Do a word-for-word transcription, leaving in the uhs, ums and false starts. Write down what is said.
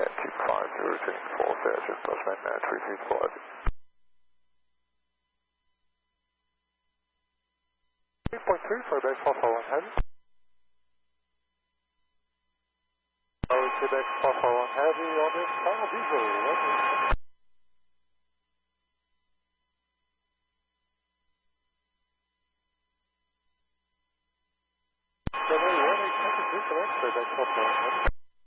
at two five zero, turning four, Sergeant Bushman, uh, three three five. three point three, for base four four one heavy. Oh, Quebec four four one heavy on this final diesel. Quebec four four one heavy.